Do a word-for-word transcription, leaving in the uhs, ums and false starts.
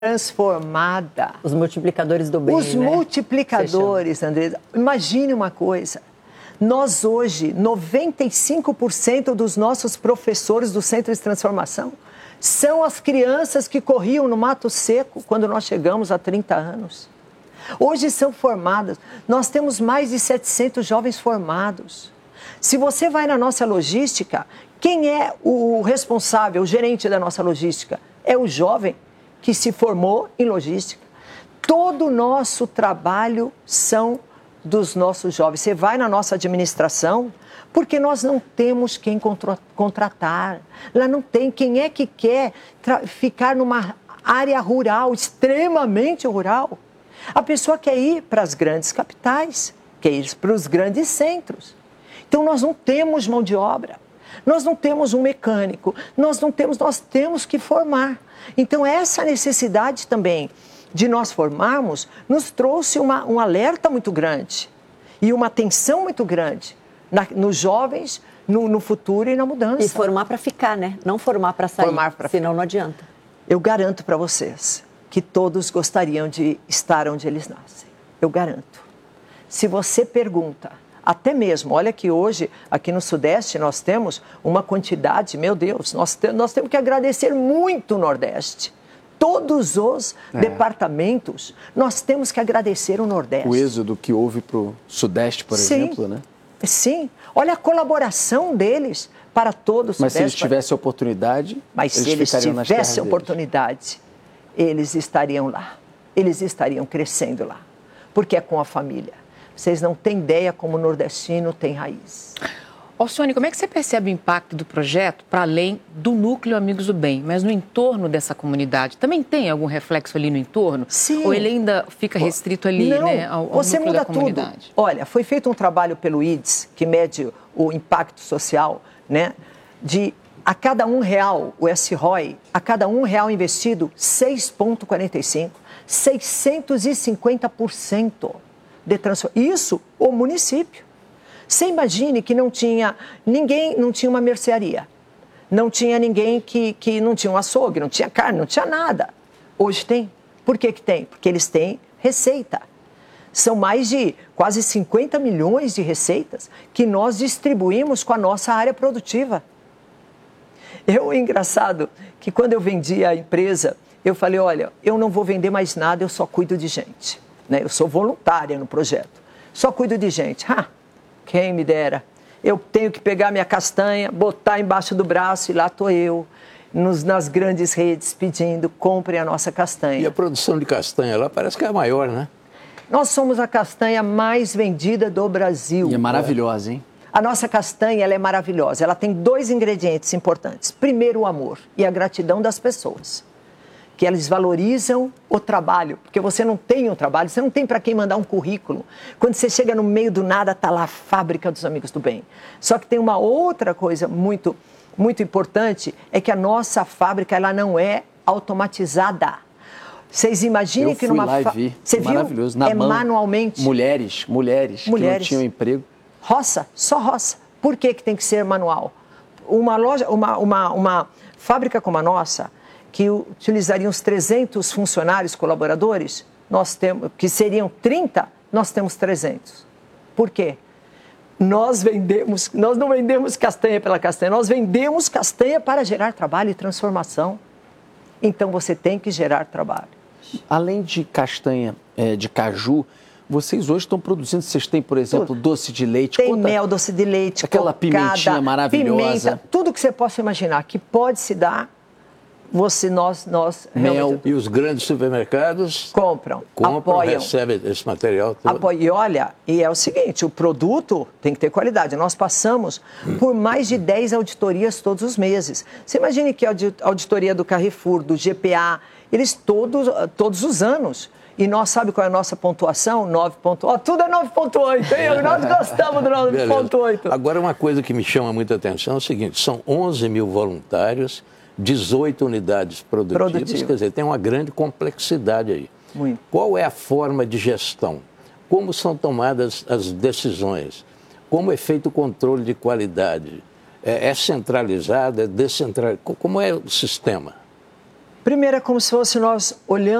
transformada. Os multiplicadores do bem, Os né? multiplicadores, Andresa. Imagine uma coisa. Nós hoje, noventa e cinco por cento dos nossos professores do Centro de Transformação são as crianças que corriam no mato seco quando nós chegamos há trinta anos. Hoje são formadas. Nós temos mais de setecentos jovens formados. Se você vai na nossa logística, quem é o responsável, o gerente da nossa logística? É o jovem que se formou em logística. Todo o nosso trabalho são dos nossos jovens. Você vai na nossa administração, porque nós não temos quem contra- contratar. Lá não tem. Quem é que quer tra- ficar numa área rural, extremamente rural? A pessoa quer ir para as grandes capitais, quer ir para os grandes centros. Então, nós não temos mão de obra. Nós não temos um mecânico, nós não temos, nós temos que formar. Então, essa necessidade também de nós formarmos nos trouxe uma, um alerta muito grande e uma atenção muito grande na, nos jovens, no, no futuro e na mudança. E formar para ficar, né? Não formar para sair, Formar pra senão não adianta. Eu garanto para vocês que todos gostariam de estar onde eles nascem. Eu garanto. Se você pergunta, até mesmo, olha que hoje, aqui no Sudeste, nós temos uma quantidade, meu Deus, nós, te, nós temos que agradecer muito o Nordeste. Todos os é. departamentos, nós temos que agradecer o Nordeste. O êxodo que houve para o Sudeste, por sim, exemplo, né? Sim, olha a colaboração deles para todo o Sudeste. Mas se eles tivessem oportunidade, Mas eles se eles ficariam nas terras tivessem oportunidade, eles estariam lá. Eles estariam crescendo lá. Porque é com a família. Vocês não têm ideia como o nordestino tem raiz. Alcione, como é que você percebe o impacto do projeto para além do núcleo Amigos do Bem, mas no entorno dessa comunidade? Também tem algum reflexo ali no entorno? Sim. Ou ele ainda fica restrito ali, não, né, ao, ao você núcleo muda da comunidade? Tudo. Olha, foi feito um trabalho pelo I D S, que mede o impacto social, né? De a cada um real, o S R O I, a cada um real investido, seis vírgula quarenta e cinco, seiscentos e cinquenta por cento de transformação. Isso, o município. Você imagine que não tinha ninguém, não tinha uma mercearia, não tinha ninguém que, que não tinha um açougue, não tinha carne, não tinha nada. Hoje tem. Por que que tem? Porque eles têm receita. São mais de quase cinquenta milhões de receitas que nós distribuímos com a nossa área produtiva. Eu, engraçado, que quando eu vendi a empresa, eu falei, olha, eu não vou vender mais nada, eu só cuido de gente. Né? Eu sou voluntária no projeto, só cuido de gente. Ah, quem me dera. Eu tenho que pegar minha castanha, botar embaixo do braço e lá estou eu, nos, nas grandes redes, pedindo, comprem a nossa castanha. E a produção de castanha lá parece que é a maior, né? Nós somos a castanha mais vendida do Brasil. E é maravilhosa, hein? A nossa castanha, ela é maravilhosa. Ela tem dois ingredientes importantes. Primeiro, o amor e a gratidão das pessoas. Que eles valorizam o trabalho, porque você não tem um trabalho, você não tem para quem mandar um currículo. Quando você chega no meio do nada, está lá a fábrica dos Amigos do Bem. Só que tem uma outra coisa muito, muito importante, é que a nossa fábrica ela não é automatizada. Vocês imaginem Eu que fui numa lá fa... e vi. Você maravilhoso. viu? Na é mão. manualmente. Mulheres, mulheres, mulheres que não tinham emprego. Roça, só roça. Por que que tem que ser manual? Uma loja, uma, uma, uma fábrica como a nossa, que utilizaria uns trezentos funcionários, colaboradores, nós temos, que seriam trinta, nós temos trezentos. Por quê? Nós vendemos, nós não vendemos castanha pela castanha, nós vendemos castanha para gerar trabalho e transformação. Então você tem que gerar trabalho. Além de castanha é, de caju, vocês hoje estão produzindo, vocês têm, por exemplo, tudo. Doce de leite. Tem conta... mel, doce de leite, aquela cocada, pimentinha maravilhosa. Pimenta, tudo que você possa imaginar que pode se dar, você, nós, nós... Mel. E os grandes supermercados... Compram, compram apoiam. recebem esse material todo. Apoiam. E olha, e é o seguinte, o produto tem que ter qualidade. Nós passamos hum. por mais de dez auditorias todos os meses. Você imagine que a auditoria do Carrefour, do G P A, eles todos, todos os anos... E nós, sabe qual é a nossa pontuação? nove ponto oito. Oh, tudo é nove ponto oito, hein? Nós gostamos do nove ponto oito. Agora, uma coisa que me chama muita atenção é o seguinte, são onze mil voluntários, dezoito unidades produtivas, Produtivo. Quer dizer, tem uma grande complexidade aí. Muito. Qual é a forma de gestão? Como são tomadas as decisões? Como é feito o controle de qualidade? É, é centralizado, é descentralizado? Como é o sistema? Primeiro é como se fosse nós olhando